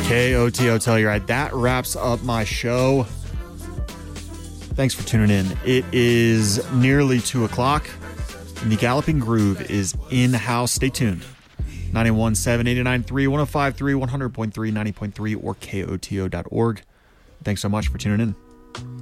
KOTO Telluride. That wraps up my show. Thanks for tuning in. It is nearly 2 o'clock, and the Galloping Groove is in-house. Stay tuned. 917 893 1053 100.3 90.3 or KOTO.org. Thanks so much for tuning in.